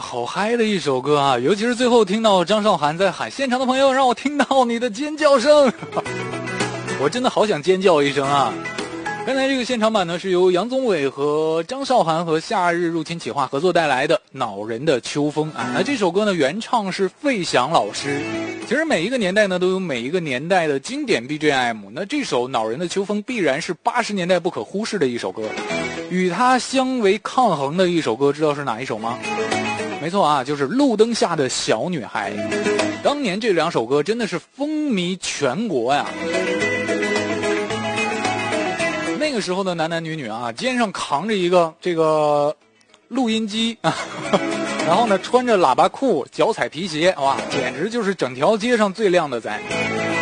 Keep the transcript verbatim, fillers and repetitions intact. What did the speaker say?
好嗨的一首歌啊！尤其是最后听到张韶涵在喊，现场的朋友让我听到你的尖叫声，我真的好想尖叫一声啊！刚才这个现场版呢，是由杨宗纬和张韶涵和夏日入侵企划合作带来的《恼人的秋风》啊。那这首歌呢，原唱是费翔老师。其实每一个年代呢，都有每一个年代的经典 B G M。那这首《恼人的秋风》必然是八十年代不可忽视的一首歌。与它相为抗衡的一首歌，知道是哪一首吗？没错啊，就是《路灯下的小女孩》。当年这两首歌真的是风靡全国呀。那个时候的男男女女啊，肩上扛着一个这个录音机啊，然后呢穿着喇叭裤，脚踩皮鞋，哇，简直就是整条街上最靓的仔。